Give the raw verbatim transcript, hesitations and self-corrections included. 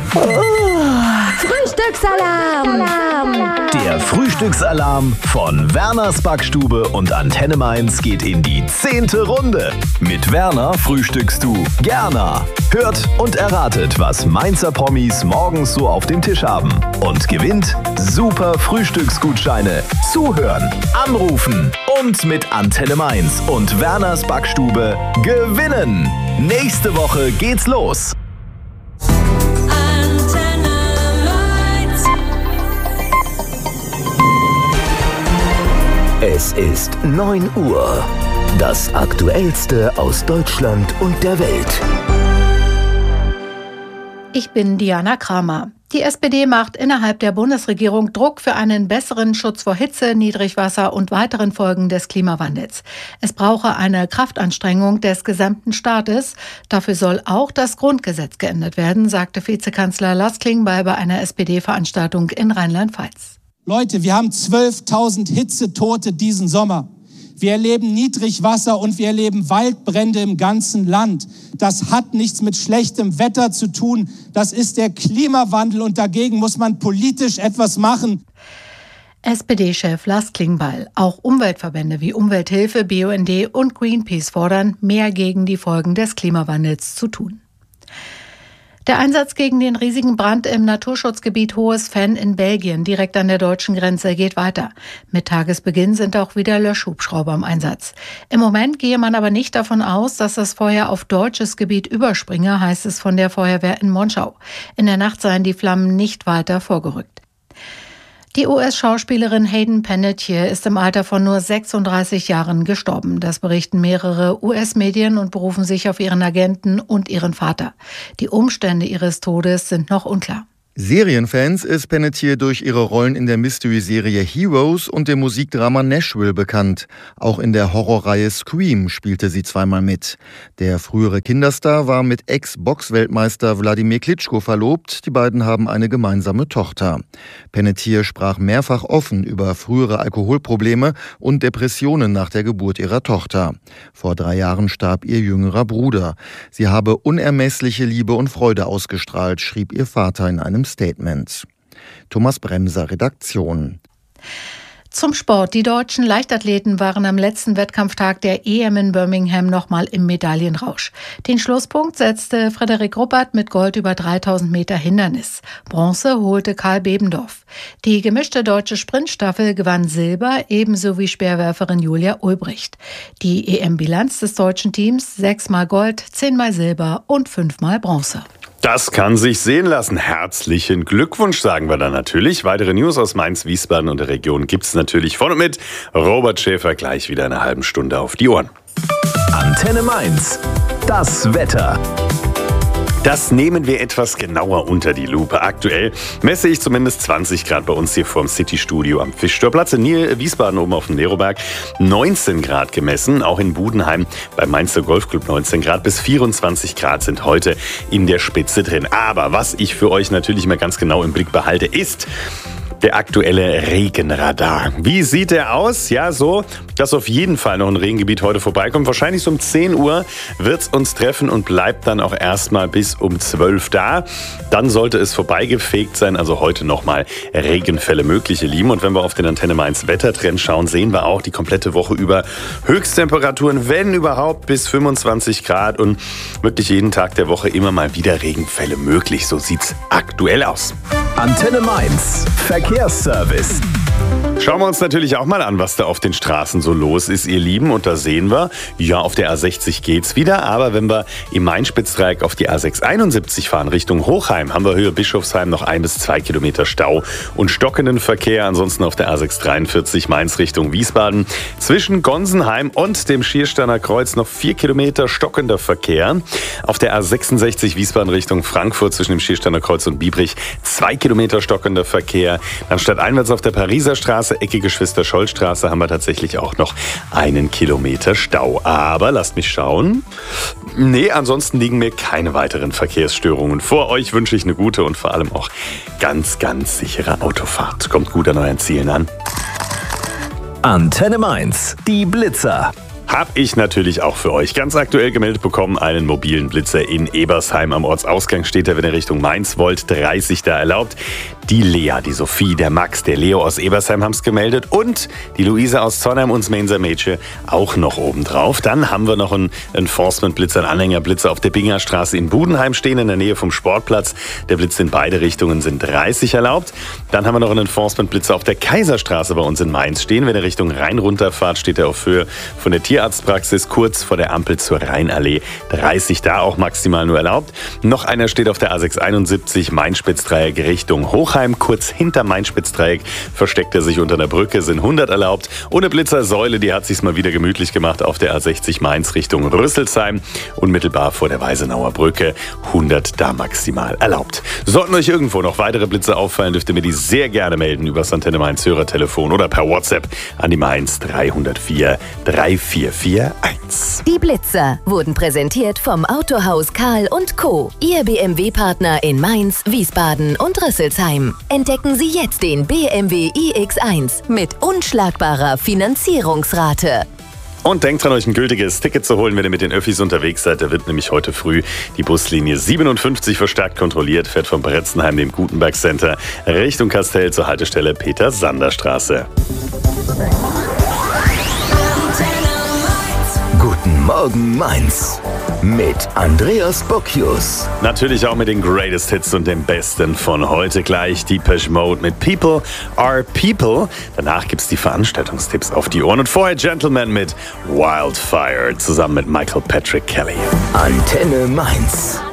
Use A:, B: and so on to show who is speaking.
A: Frühstücksalarm!
B: Der Frühstücksalarm von Werners Backstube und Antenne Mainz geht in die zehnte Runde. Mit Werner frühstückst du gerne. Hört und erratet, was Mainzer Promis morgens so auf dem Tisch haben. Und gewinnt super Frühstücksgutscheine. Zuhören, anrufen und mit Antenne Mainz und Werners Backstube gewinnen. Nächste Woche geht's los.
C: Es ist neun Uhr. Das Aktuellste aus Deutschland und der Welt.
D: Ich bin Diana Kramer. Die S P D macht innerhalb der Bundesregierung Druck für einen besseren Schutz vor Hitze, Niedrigwasser und weiteren Folgen des Klimawandels. Es brauche eine Kraftanstrengung des gesamten Staates. Dafür soll auch das Grundgesetz geändert werden, sagte Vizekanzler Lars Klingbeil bei einer S P D-Veranstaltung in Rheinland-Pfalz.
E: Leute, wir haben zwölftausend Hitzetote diesen Sommer. Wir erleben Niedrigwasser und wir erleben Waldbrände im ganzen Land. Das hat nichts mit schlechtem Wetter zu tun. Das ist der Klimawandel und dagegen muss man politisch etwas machen.
D: S P D-Chef Lars Klingbeil. Auch Umweltverbände wie Umwelthilfe, B U N D und Greenpeace fordern, mehr gegen die Folgen des Klimawandels zu tun. Der Einsatz gegen den riesigen Brand im Naturschutzgebiet Hohes Venn in Belgien, direkt an der deutschen Grenze, geht weiter. Mit Tagesbeginn sind auch wieder Löschhubschrauber im Einsatz. Im Moment gehe man aber nicht davon aus, dass das Feuer auf deutsches Gebiet überspringe, heißt es von der Feuerwehr in Monschau. In der Nacht seien die Flammen nicht weiter vorgerückt. Die U S-Schauspielerin Hayden Panettiere ist im Alter von nur sechsunddreißig Jahren gestorben. Das berichten mehrere U S-Medien und berufen sich auf ihren Agenten und ihren Vater. Die Umstände ihres Todes sind noch unklar.
F: Serienfans ist Panettiere durch ihre Rollen in der Mystery-Serie Heroes und dem Musikdrama Nashville bekannt. Auch in der Horrorreihe Scream spielte sie zweimal mit. Der frühere Kinderstar war mit Ex-Box-Weltmeister Wladimir Klitschko verlobt. Die beiden haben eine gemeinsame Tochter. Panettiere sprach mehrfach offen über frühere Alkoholprobleme und Depressionen nach der Geburt ihrer Tochter. Vor drei Jahren starb ihr jüngerer Bruder. Sie habe unermessliche Liebe und Freude ausgestrahlt, schrieb ihr Vater in einem Statement. Thomas Bremser, Redaktion.
D: Zum Sport. Die deutschen Leichtathleten waren am letzten Wettkampftag der E M in Birmingham nochmal im Medaillenrausch. Den Schlusspunkt setzte Frederik Ruppert mit Gold über dreitausend Meter Hindernis. Bronze holte Karl Bebendorf. Die gemischte deutsche Sprintstaffel gewann Silber, ebenso wie Speerwerferin Julia Ulbricht. Die E M-Bilanz des deutschen Teams: sechsmal Gold, zehnmal Silber und fünfmal Bronze.
G: Das kann sich sehen lassen. Herzlichen Glückwunsch, sagen wir dann natürlich. Weitere News aus Mainz, Wiesbaden und der Region gibt's natürlich von und mit Robert Schäfer gleich wieder in einer halben Stunde auf die Ohren.
B: Antenne Mainz. Das Wetter.
G: Das nehmen wir etwas genauer unter die Lupe. Aktuell messe ich zumindest zwanzig Grad bei uns hier vorm City-Studio am Fischstörplatz. In Nähe Wiesbaden oben auf dem Neroberg neunzehn Grad gemessen. Auch in Budenheim beim Mainzer Golfclub neunzehn Grad. Bis vierundzwanzig Grad sind heute in der Spitze drin. Aber was ich für euch natürlich mal ganz genau im Blick behalte, ist der aktuelle Regenradar. Wie sieht der aus? Ja, so, dass auf jeden Fall noch ein Regengebiet heute vorbeikommt. Wahrscheinlich so um zehn Uhr wird es uns treffen und bleibt dann auch erstmal bis um zwölf da. Dann sollte es vorbeigefegt sein, also heute nochmal Regenfälle möglich, ihr Lieben. Und wenn wir auf den Antenne Mainz Wettertrend schauen, sehen wir auch die komplette Woche über Höchsttemperaturen, wenn überhaupt, bis fünfundzwanzig Grad und wirklich jeden Tag der Woche immer mal wieder Regenfälle möglich. So sieht's aktuell aus.
B: Antenne Mainz. Verkehrsservice.
G: Schauen wir uns natürlich auch mal an, was da auf den Straßen so los ist, ihr Lieben. Und da sehen wir, ja, auf der A sechzig geht's wieder. Aber wenn wir im Main-Spitz-Dreieck auf die A sechshunderteinundsiebzig fahren, Richtung Hochheim, haben wir Höhe Bischofsheim noch ein bis zwei Kilometer Stau und stockenden Verkehr. Ansonsten auf der A sechshundertdreiundvierzig Mainz Richtung Wiesbaden zwischen Gonsenheim und dem Schiersteiner Kreuz noch vier Kilometer stockender Verkehr. Auf der A sechsundsechzig Wiesbaden Richtung Frankfurt zwischen dem Schiersteiner Kreuz und Biebrich zwei Kilometer stockender Verkehr. Dann stadteinwärts auf der Pariser Straße, Ecke Geschwister-Scholl-Straße, haben wir tatsächlich auch noch einen Kilometer Stau. Aber lasst mich schauen. Nee, ansonsten liegen mir keine weiteren Verkehrsstörungen vor. Euch wünsche ich eine gute und vor allem auch ganz, ganz sichere Autofahrt. Kommt gut an euren Zielen an.
B: Antenne Mainz, die Blitzer.
G: habe ich natürlich auch für euch ganz aktuell gemeldet bekommen. Einen mobilen Blitzer in Ebersheim am Ortsausgang steht er, wenn ihr Richtung Mainz wollt. dreißig da erlaubt. Die Lea, die Sophie, der Max, der Leo aus Ebersheim haben es gemeldet und die Luise aus Zornheim und das Mainzer Mädchen auch noch obendrauf. Dann haben wir noch einen Enforcement-Blitzer, einen Anhängerblitzer auf der Bingerstraße in Budenheim stehen, in der Nähe vom Sportplatz. Der Blitz in beide Richtungen sind dreißig erlaubt. Dann haben wir noch einen Enforcement-Blitzer auf der Kaiserstraße bei uns in Mainz stehen. Wenn ihr Richtung Rhein runterfahrt, steht er auf Höhe von der Tierarztpraxis kurz vor der Ampel zur Rheinallee. dreißig da auch maximal nur erlaubt. Noch einer steht auf der A sechs einundsiebzig Main-Spitzdreieck Richtung Hochheim. Kurz hinter Main-Spitzdreieck versteckt er sich unter einer Brücke, sind hundert erlaubt. Ohne Blitzersäule, die hat sich's mal wieder gemütlich gemacht auf der A sechzig Mainz Richtung Rüsselsheim. Unmittelbar vor der Weisenauer Brücke, hundert da maximal erlaubt. Sollten euch irgendwo noch weitere Blitze auffallen, dürft ihr mir die sehr gerne melden über das Antenne Mainz Hörertelefon oder per WhatsApp an die Mainz drei null vier drei vier vier eins.
A: Die Blitzer wurden präsentiert vom Autohaus Karl und Co., Ihr B M W-Partner in Mainz, Wiesbaden und Rüsselsheim. Entdecken Sie jetzt den B M W i X eins mit unschlagbarer Finanzierungsrate.
G: Und denkt dran, euch ein gültiges Ticket zu holen, wenn ihr mit den Öffis unterwegs seid. Da wird nämlich heute früh die Buslinie siebenundfünfzig verstärkt kontrolliert, fährt von Bretzenheim, dem Gutenberg Center, Richtung Kastell zur Haltestelle Peter-Sander-Straße.
C: Guten Morgen Mainz mit Andreas Bocchius.
G: Natürlich auch mit den Greatest Hits und dem Besten von heute gleich. Depeche Mode mit People Are People. Danach gibt's die Veranstaltungstipps auf die Ohren. Und vorher Gentleman mit Wildfire zusammen mit Michael Patrick Kelly.
C: Antenne Mainz.